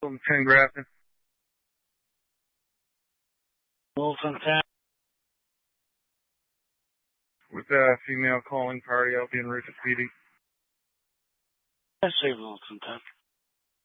From 10 Grafton. Wilson 10. With a female calling party, I'll be en route to PD. I say Wilson 10.